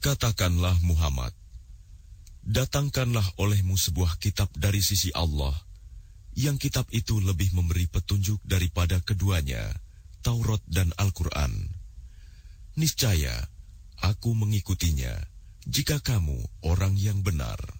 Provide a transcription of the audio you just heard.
Katakanlah Muhammad, datangkanlah olehmu sebuah kitab dari sisi Allah, yang kitab itu lebih memberi petunjuk daripada keduanya, Taurat dan Al-Quran. Niscaya, aku mengikutinya, jika kamu orang yang benar.